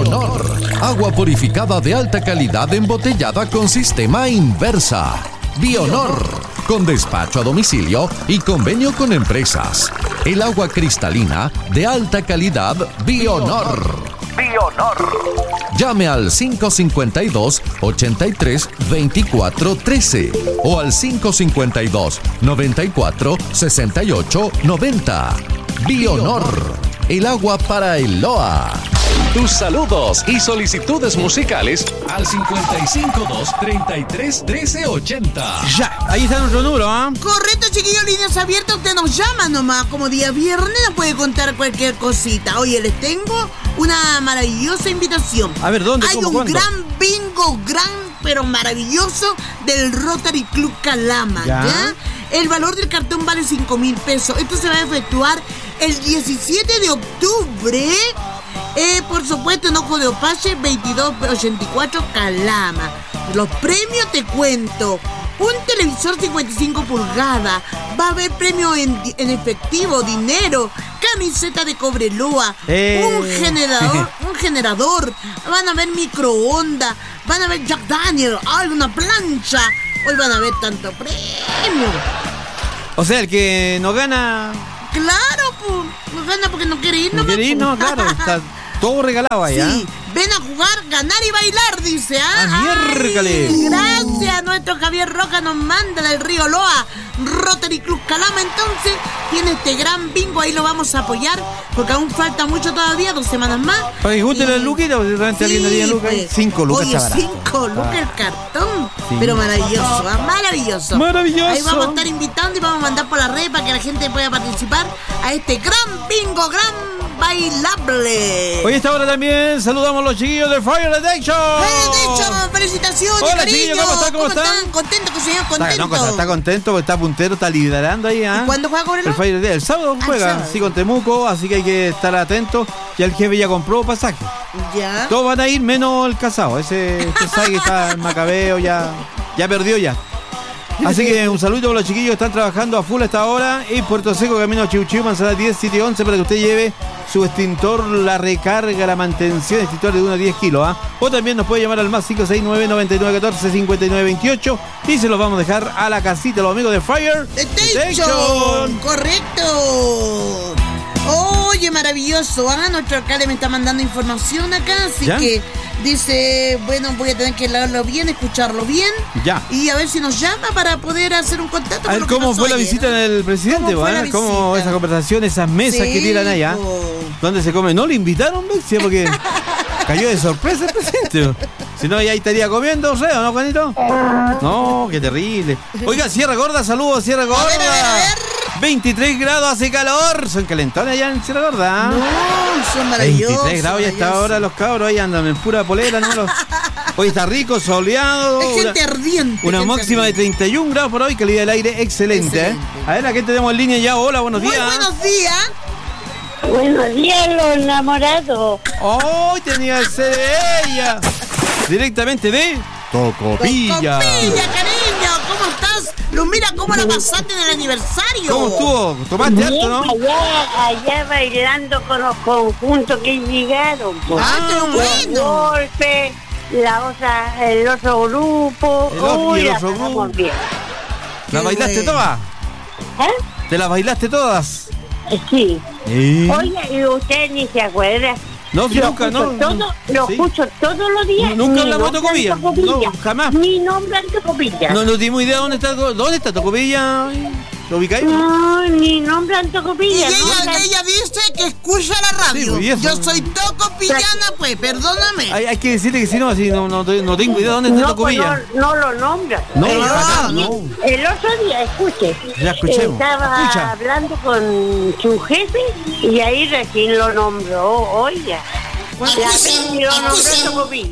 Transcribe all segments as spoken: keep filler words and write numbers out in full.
Bionor. Agua purificada de alta calidad embotellada con sistema inversa. Bionor. Con despacho a domicilio y convenio con empresas. El agua cristalina de alta calidad Bionor. Bionor. Llame al cinco cinco dos, ocho tres, veinticuatro trece o al cinco cinco dos, noventa y cuatro, sesenta y ocho, noventa. Bionor, el agua para el L O A. Tus saludos y solicitudes musicales al cincuenta y cinco dos, treinta y tres, trece, ochenta. Ya, ahí está nuestro número, ¿ah? ¿eh? Correcto, chiquillos, líneas abiertas. Usted nos llama nomás. Como día viernes nos puede contar cualquier cosita. Oye, les tengo una maravillosa invitación. A ver, ¿dónde? Hay ¿Cómo, un cuándo? gran bingo, gran pero maravilloso del Rotary Club Calama. ¿Ya? ¿Ya? El valor del cartón vale cinco mil pesos. Esto se va a efectuar el diecisiete de octubre. Eh, por supuesto, en Ojo de Opache, veintidós ochenta y cuatro Calama. Los premios te cuento. Un televisor cincuenta y cinco pulgadas. Va a haber premio en, en efectivo, dinero, camiseta de Cobreloa, eh. un generador, un generador. Van a haber microondas, van a ver Jack Daniel, alguna plancha. Hoy van a ver tanto premio. O sea, el que no gana... Claro, pues, no gana porque no quiere ir, no quiere ir, no, claro, está todo regalado ahí, ¿ah? Sí, ven a jugar, ganar y bailar, dice, ¿ah? ¡Ah, miércoles! Gracias, nuestro Javier Roca nos manda del río Loa, Rotary Club Calama. Entonces, tiene este gran bingo, ahí lo vamos a apoyar, porque aún falta mucho todavía, dos semanas más. Para que guste la luquita, porque realmente alguien daría lucas. Pues, Cinco lucas. Oye, cinco lucas el cartón. Sí. Pero maravilloso, ¿ah? Maravilloso. Maravilloso. Ahí vamos a estar invitando y vamos a mandar por la red para que la gente pueda participar a este gran bingo, gran bailable. Hoy a esta hora también saludamos a los chiquillos de Fire Detection. Fire Detection, felicitaciones. Hola, cariño. chiquillos, ¿cómo están? ¿Cómo, ¿Cómo están? están? Contento, que señor, contento. Está, no, está contento porque está puntero, está liderando ahí, ¿ah? ¿Y cuándo juega con él? El Fire Detection. El sábado ah, juega, sábado. sí, con Temuco, así que hay que estar atentos. Ya el jefe ya compró pasaje. Ya. Todos van a ir menos el casado. Ese, ese sabe que está en Macabeo, ya, ya perdió ya. Así que un saludo a los chiquillos que están trabajando a full a esta hora. Y Puerto Seco, camino a Chiu Chiu, Manzana diez, siete once, para que usted lleve su extintor, la recarga, la mantención, extintor de uno a diez kilos. ¿eh? O también nos puede llamar al más cinco seis nueve, noventa y nueve, catorce, cincuenta y nueve, veintiocho. Y se los vamos a dejar a la casita, los amigos de Fire Detection. Correcto. Oye, maravilloso. Ah, nuestro alcalde me está mandando información acá, así ¿Ya? que dice, bueno, voy a tener que leerlo bien, escucharlo bien. Ya. Y a ver si nos llama para poder hacer un contacto. A ver cómo fue la visita del presidente, ¿Cómo, ¿eh? ¿Cómo esa conversación, esas mesas sí, que tiran allá? Oh. ¿Dónde se come? ¿No le invitaron, Bexia? Porque cayó de sorpresa el presidente. Si no, ya ahí estaría comiendo, ¿o no, Juanito? No, qué terrible. Oiga, Sierra Gorda, saludos, Sierra Gorda. A ver, a ver, a ver. veintitrés grados, hace calor. Son calentones allá en Sierra Gorda. No, son maravillosos. veintitrés grados y hasta ahora los cabros ahí andan en pura polera, ¿no? Los... Hoy está rico, soleado. Es gente una, ardiente. Una gente máxima ardiente. de treinta y un grados por hoy, calidad del aire excelente. Excelente. ¿eh? A ver, aquí tenemos en línea ya. Hola, buenos Muy días. buenos días. Buenos días, los enamorados. ¡Oh, tenía que ser ella! Directamente de Tocopilla. Tocopilla, cariño, ¿cómo estás? Luz, mira cómo la pasaste en el aniversario. ¿Cómo estuvo? ¿Tomaste Bien, harto, no? allá, allá bailando con los conjuntos que llegaron. Pues. Ah, qué bueno. Golpe, la otra, el otro grupo. El otro- Uy, y el la otro pasamos grupo. bien. ¿La Qué bailaste bueno. todas? ¿Eh? ¿Te las bailaste todas? Sí. ¿Eh? Oye, y usted ni se acuerda. No, sí, Lo nunca, escucho no. todo, lo Sí. escucho todos los días. Nunca ni hablamos de nombran Tocopilla. Tocopilla. No, jamás. Ni nombran Tocopilla. No, no dimos idea dónde está, dónde está Tocopilla. ¿Lo ubicáis? No, ni nombran Y Tocopilla. ella, nombran- ella dice que escucha la radio. Sí, pues, y eso. Yo soy tocopillana, pues, perdóname. Hay, hay que decirle que si no, así no, no, no tengo idea dónde está No, pues Tocopilla. no, no lo nombra. No, el, acá otro no. día, el otro día, escuche, Ya escuchemos. estaba Escucha. hablando con su jefe y ahí recién lo nombró, oiga. La vez que lo nombró Tocopilla.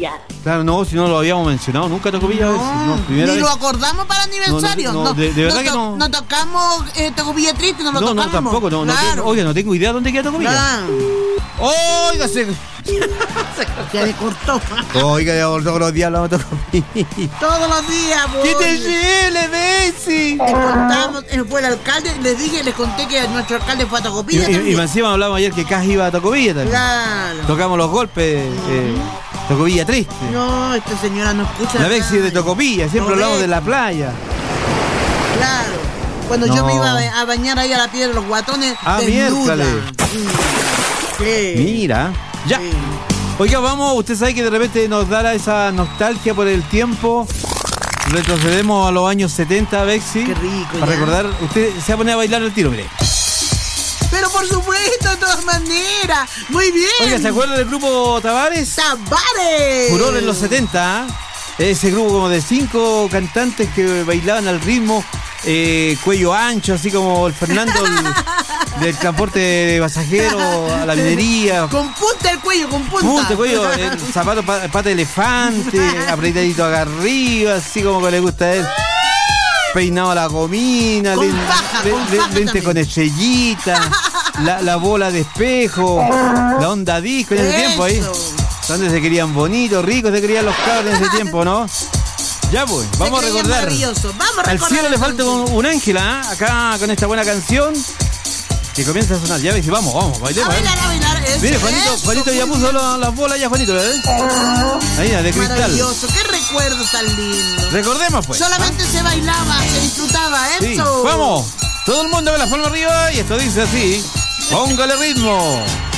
Claro, no, si no lo habíamos mencionado nunca Tocopilla. No, Bexi, no, primera ni vez. lo acordamos para aniversario. No, no, no, de- de verdad no que to- no. No tocamos eh, Tocopilla Triste, no lo No, no, tocamos. tampoco, no, no Claro. tengo- oiga, no tengo idea dónde queda Tocopilla. Claro. Oiga, se... Ya le cortó. Oiga, ya todos los días hablamos de Tocopilla. Todos los días, boy. ¡Qué terrible, Bexi! Les contamos, eh, fue el alcalde, les dije, les conté que nuestro alcalde fue a Y, Tocopilla y, y también. encima hablamos ayer que Cas iba a Tocopilla también. Claro. Tocamos los golpes, eh, Tocopilla triste. No, esta señora no escucha La Bexi nada. de Tocopilla, siempre No hablamos ve. de la playa. Claro. Cuando No. yo me iba a, ba- a bañar ahí a la piedra de los guatones, Ah, desnuda. miércoles. Sí. Sí. Mira, ya. Sí. Oiga, vamos, usted sabe que de repente nos dará esa nostalgia por el tiempo. Retrocedemos a los años setenta, Bexi. Qué rico, Para ya. recordar, usted se va a poner a bailar el tiro, mire. Pero por supuesto, de todas maneras. Muy bien. Oiga, ¿se acuerda del grupo Tavares? ¡Tabares! Furor en los setenta, ¿eh? Ese grupo como de cinco cantantes que bailaban al ritmo, eh, cuello ancho, así como el Fernando el- del transporte de pasajeros a la minería. Con punta el cuello, con punta. Punto, cuello, el zapato pa- pata de elefante, apretadito acá arriba, así como que le gusta a él. Peinado a la gomina, Con len- faja, le- con le- faja lente también. con estrellita, la, la bola de espejo, la onda disco en ese Eso. tiempo ahí. Donde se querían bonitos, ricos, se querían los cabros en ese tiempo, ¿no? Ya pues, Se vamos a creía recordar. maravilloso. Vamos a Al recordar. cielo le falta entonces. un, un ángel, ¿ah? Acá con esta buena canción que comienza a sonar. Ya ves, vamos, vamos, A bailemos. ¿eh? bailar, a bailar. Eso, Mire, Juanito, eso, Juanito ya muy puso bien. la- las bolas ya, Juanito, ¿eh? Ahí, de cristal. Maravilloso. Qué recuerdo tan lindo. Recordemos, pues. Solamente se bailaba, se disfrutaba. Sí, Eso. vamos. Todo el mundo con las palmas arriba y esto dice así. Póngale ritmo.